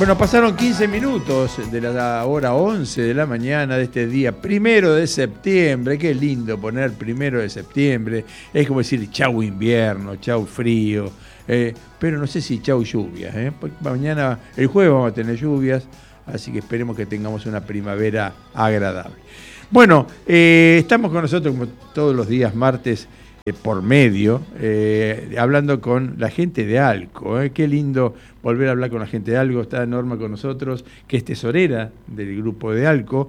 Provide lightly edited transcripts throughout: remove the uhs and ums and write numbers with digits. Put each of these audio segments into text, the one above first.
Bueno, pasaron 15 minutos de la hora 11 de la mañana de este día, 1 de septiembre. Qué lindo poner 1 de septiembre. Es como decir chau invierno, chau frío, pero no sé si chau lluvias. Porque mañana, el jueves vamos a tener lluvias, así que esperemos que tengamos una primavera agradable. Bueno, estamos con nosotros como todos los días martes, por medio, hablando con la gente de ALCO. Qué lindo volver a hablar con la gente de ALCO. Está Norma con nosotros, que es tesorera del grupo de ALCO.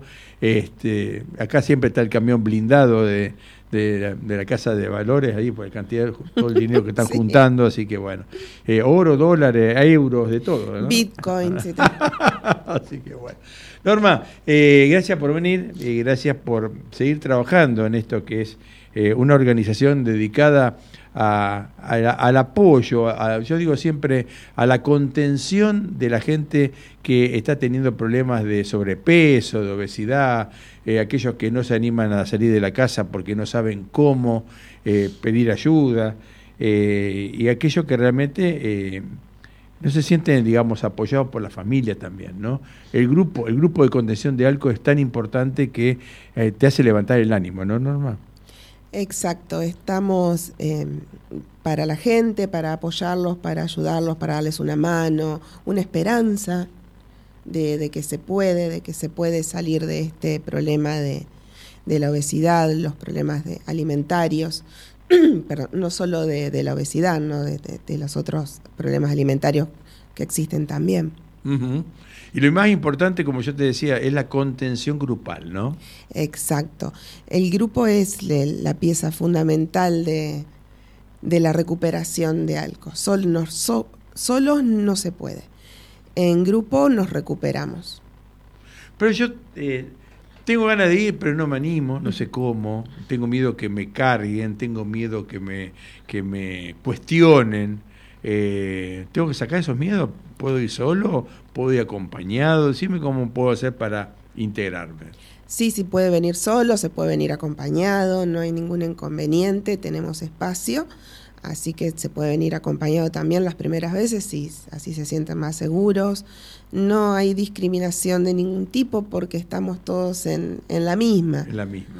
Acá siempre está el camión blindado de la Casa de Valores, ahí por la cantidad, todo el dinero que están sí. juntando, así que bueno, oro, dólares, euros, de todo, ¿no? Bitcoins y todo. Así que bueno. Norma, gracias por venir y gracias por seguir trabajando en esto que es una organización dedicada al apoyo, yo digo siempre, a la contención de la gente que está teniendo problemas de sobrepeso, de obesidad, aquellos que no se animan a salir de la casa porque no saben cómo pedir ayuda, y aquellos que realmente no se sienten, digamos, apoyados por la familia también, ¿no? El grupo de contención de ALCO es tan importante que te hace levantar el ánimo, ¿no, Norma? Exacto, estamos para la gente, para apoyarlos, para ayudarlos, para darles una mano, una esperanza de que se puede salir de este problema de la obesidad, los problemas alimentarios, perdón, no solo de la obesidad, ¿no? de los otros problemas alimentarios que existen también. Uh-huh. Y lo más importante, como yo te decía, es la contención grupal, ¿no? Exacto. El grupo es la pieza fundamental de la recuperación de ALCO. Solos no se puede. En grupo nos recuperamos. Pero yo tengo ganas de ir, pero no me animo, no sé cómo. Tengo miedo que me carguen, tengo miedo que me cuestionen. ¿Tengo que sacar esos miedos? ¿Puedo ir solo? ¿Puedo ir acompañado? Decime cómo puedo hacer para integrarme. Sí, puede venir solo, se puede venir acompañado, no hay ningún inconveniente, tenemos espacio, así que se puede venir acompañado también las primeras veces, si así se sienten más seguros. No hay discriminación de ningún tipo porque estamos todos en la misma. En la misma.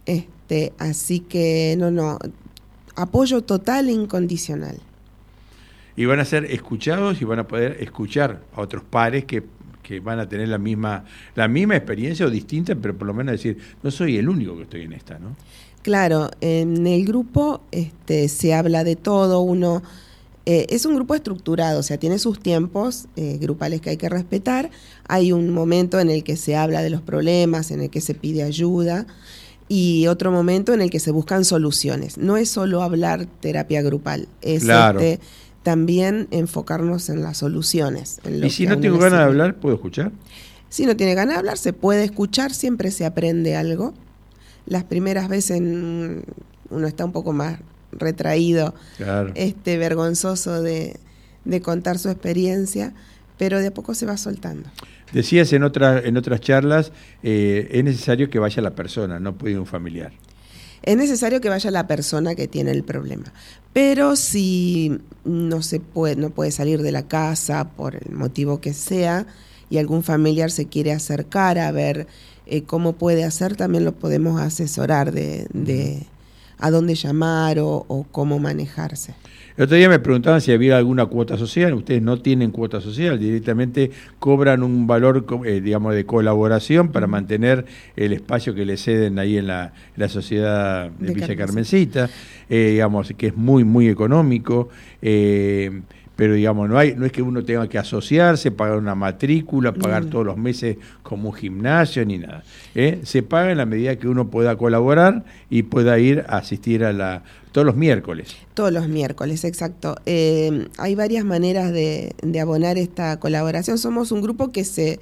Así que no, apoyo total e incondicional. Y van a ser escuchados y van a poder escuchar a otros pares que van a tener la misma experiencia o distinta, pero por lo menos decir, no soy el único que estoy en esta, ¿no? Claro, en el grupo se habla de todo, es un grupo estructurado, o sea, tiene sus tiempos grupales que hay que respetar, hay un momento en el que se habla de los problemas, en el que se pide ayuda, y otro momento en el que se buscan soluciones. No es solo hablar terapia grupal, es claro. También enfocarnos en las soluciones. ¿Y si no tengo ganas de hablar, puedo escuchar? Si no tiene ganas de hablar, se puede escuchar, siempre se aprende algo. Las primeras veces uno está un poco más retraído, claro. Vergonzoso de contar su experiencia, pero de a poco se va soltando. Decías en otras charlas, es necesario que vaya la persona, no puede ir un familiar. Es necesario que vaya la persona que tiene el problema, pero si no puede salir de la casa por el motivo que sea y algún familiar se quiere acercar a ver cómo puede hacer, también lo podemos asesorar de a dónde llamar o cómo manejarse. El otro día me preguntaban si había alguna cuota social. Ustedes no tienen cuota social, directamente cobran un valor, digamos, de colaboración para mantener el espacio que le ceden ahí en la sociedad de Villa Carmencita, digamos, que es muy, muy económico. Pero digamos, no es que uno tenga que asociarse, pagar una matrícula, pagar todos los meses como un gimnasio, ni nada. Se paga en la medida que uno pueda colaborar y pueda ir a asistir todos los miércoles. Todos los miércoles, exacto. Hay varias maneras de abonar esta colaboración. Somos un grupo que se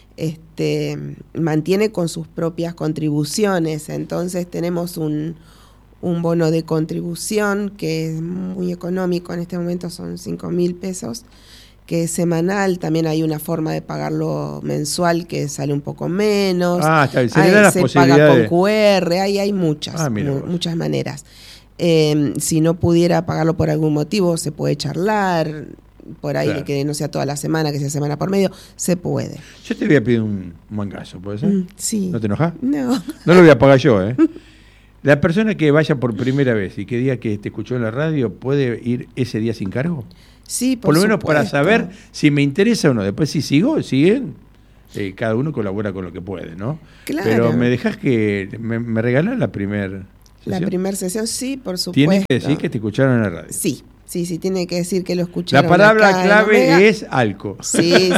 mantiene con sus propias contribuciones, entonces tenemos un bono de contribución que es muy económico, en este momento son 5.000 pesos, que es semanal. También hay una forma de pagarlo mensual que sale un poco menos. Está bien. Se paga con QR, hay muchas maneras. Si no pudiera pagarlo por algún motivo, se puede charlar. por ahí, Claro. que no sea toda la semana, que sea semana por medio, se puede. Yo te voy a pedir un mangazo, ¿puede ser? Sí. ¿No te enojas? No. No lo voy a pagar yo, ¿eh? La persona que vaya por primera vez y que diga que te escuchó en la radio, ¿puede ir ese día sin cargo? Sí, Por lo menos para supuesto. saber si me interesa o no. Después si siguen, cada uno colabora con lo que puede, ¿no? Claro. Pero me dejas que me regalás la primera La sesión. primera sesión, sí, por supuesto. Tienes que decir que te escucharon en la radio. Sí, tiene que decir que lo escucharon. La palabra acá en clave Omega. es ALCO. Sí.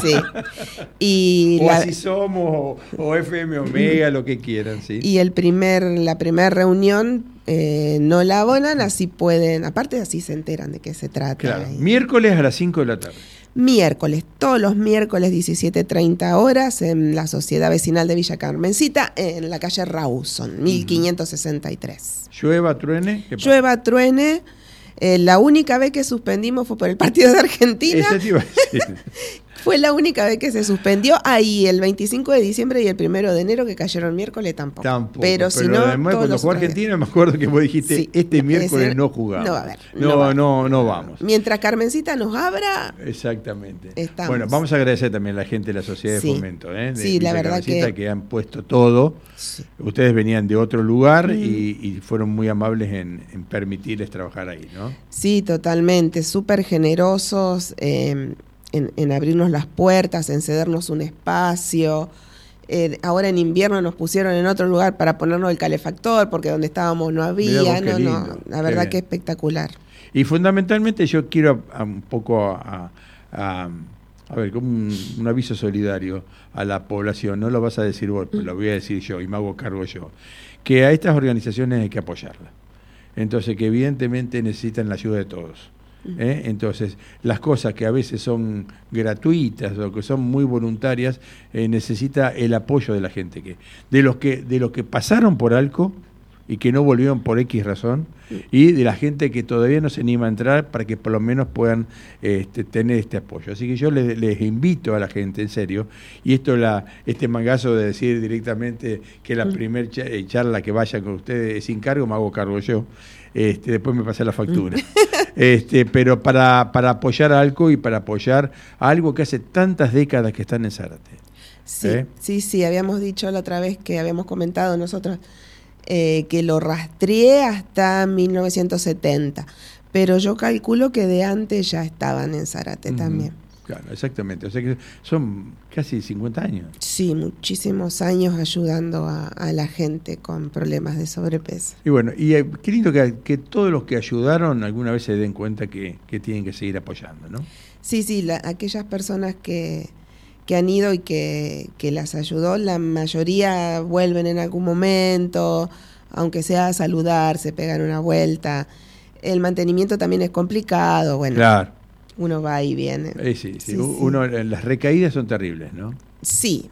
Y O Así Somos, o FM Omega, lo que quieran, ¿sí? Y la primera reunión no la abonan, así pueden, aparte así se enteran de qué se trata. Claro, miércoles a las 5 de la tarde. Miércoles, todos los miércoles 17:30 horas en la Sociedad Vecinal de Villa Carmencita, en la calle Rawson, 1563. Llueva, truene. ¿qué pasa? Llueva, truene. La única vez que suspendimos fue por el partido de Argentina. Eso te iba a decir. Fue la única vez que se suspendió. Ahí el 25 de diciembre y el 1 de enero, que cayeron miércoles, tampoco. Pero si no, además, todos cuando los jugó otros días. Argentina, me acuerdo que vos dijiste, Sí, este miércoles ese no jugamos. no va a haber, No vamos. Mientras Carmencita nos abra, Exactamente. estamos. Bueno, vamos a agradecer también a la gente de la Sociedad de Sí. Fomento, de Sí, la Villa verdad Carmencita, que han puesto todo. Sí. Ustedes venían de otro lugar y fueron muy amables en permitirles trabajar ahí, ¿no? Sí, totalmente, súper generosos en abrirnos las puertas, en cedernos un espacio. Ahora en invierno nos pusieron en otro lugar para ponernos el calefactor, porque donde estábamos no Mirá había. vos, qué No, lindo, la qué verdad bien. que espectacular. Y fundamentalmente yo quiero un poco a ver, como un aviso solidario a la población, no lo vas a decir vos, pero lo voy a decir yo y me hago cargo yo, que a estas organizaciones hay que apoyarlas. Entonces, que evidentemente necesitan la ayuda de todos. Entonces, las cosas que a veces son gratuitas o que son muy voluntarias, necesita el apoyo de la gente, de los que pasaron por ALCO y que no volvieron por X razón, y de la gente que todavía no se anima a entrar para que por lo menos puedan tener este apoyo. Así que yo les invito a la gente, en serio, y este mangazo de decir directamente que la primer charla que vaya con ustedes es sin cargo, me hago cargo yo. Después me pasa la factura. Pero para apoyar a ALCO y para apoyar a algo que hace tantas décadas que están en Zárate. Sí, habíamos dicho la otra vez que habíamos comentado nosotros que lo rastreé hasta 1970, pero yo calculo que de antes ya estaban en Zárate también. Claro, exactamente. O sea que son casi 50 años. Sí, muchísimos años ayudando a la gente con problemas de sobrepeso. Y bueno, y qué lindo que todos los que ayudaron alguna vez se den cuenta que tienen que seguir apoyando, ¿no? Sí, aquellas personas que han ido y que las ayudó, la mayoría vuelven en algún momento, aunque sea a saludar, se pegan una vuelta. El mantenimiento también es complicado, bueno. Claro. Uno va y viene. Sí. Las recaídas son terribles, ¿no? Sí.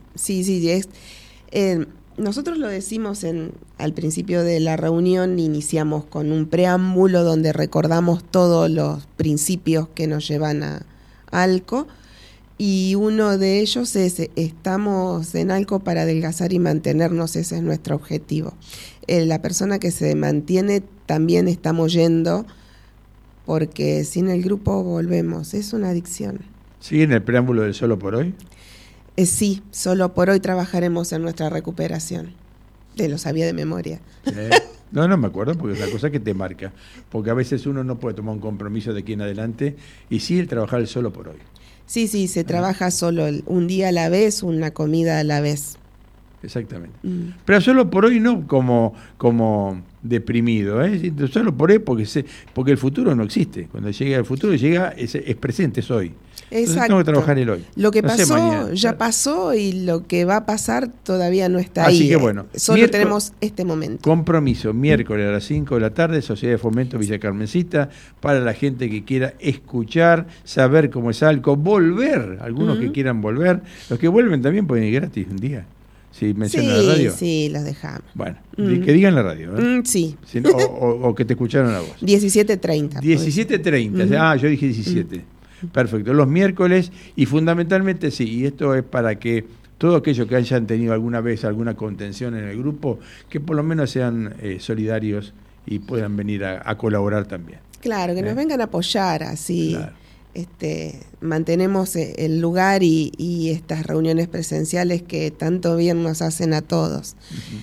Nosotros lo decimos al principio de la reunión, iniciamos con un preámbulo donde recordamos todos los principios que nos llevan a ALCO, y uno de ellos es: estamos en ALCO para adelgazar y mantenernos, ese es nuestro objetivo. La persona que se mantiene también estamos yendo, porque sin el grupo volvemos, es una adicción. ¿Sigue en el preámbulo del Solo por Hoy? Sí, solo por hoy trabajaremos en nuestra recuperación. Lo sabía de memoria. No me acuerdo, porque es una cosa que te marca. Porque a veces uno no puede tomar un compromiso de aquí en adelante, y sí el trabajar el Solo por Hoy. Sí, se trabaja solo un día a la vez, una comida a la vez. Exactamente. Pero Solo por Hoy no como deprimido, solo por hoy porque el futuro no existe. Cuando llega el futuro, es presente, es hoy. Entonces Exacto. tengo que trabajar el hoy. Lo que No sé, pasó, mañana. ya pasó, y lo que va a pasar todavía no está Así ahí. que bueno, Solo tenemos este momento. Compromiso, miércoles a las 5 de la tarde, Sociedad de Fomento Villa Carmencita, para la gente que quiera escuchar, saber cómo es ALCO, volver, algunos que quieran volver. Los que vuelven también pueden ir gratis un día. Si mencionan la radio. Sí, los dejamos. Bueno, que digan la radio. Sí. O que te escucharon a vos. 17:30. 17:30. Yo dije 17. Perfecto. Los miércoles, y fundamentalmente sí, y esto es para que todos aquellos que hayan tenido alguna vez alguna contención en el grupo, que por lo menos sean solidarios y puedan venir a colaborar también. Claro, que nos vengan a apoyar así. Claro. mantenemos el lugar y estas reuniones presenciales que tanto bien nos hacen a todos.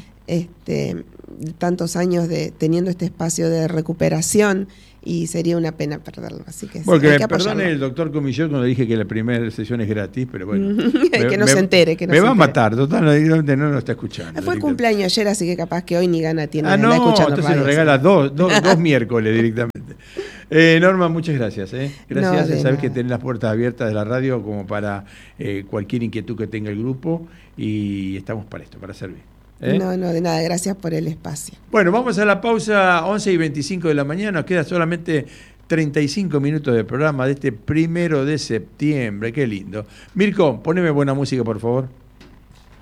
Tantos años teniendo este espacio de recuperación y sería una pena perderlo. Así que porque hay que perdone el doctor Comisión cuando dije que la primera sesión es gratis, pero bueno. que no se entere. Me va a matar, total, no lo está escuchando. Fue el cumpleaños ayer, así que capaz que hoy ni gana tiene. No, entonces nos regala dos miércoles directamente. Norma, muchas gracias. Gracias, sabes que tenés las puertas abiertas de la radio como para cualquier inquietud que tenga el grupo y estamos para esto, para servir. No, de nada, gracias por el espacio. Bueno, vamos a la pausa, 11:25 de la mañana, nos queda solamente 35 minutos de programa de este 1 de septiembre, qué lindo. Mirko, poneme buena música, por favor.